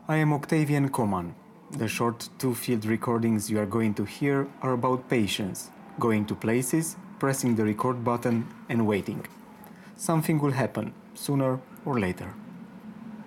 I am Octavian Coman. The short two-field recordings you are going to hear are about patience, going to places, pressing the record button and waiting. Something will happen, sooner or later.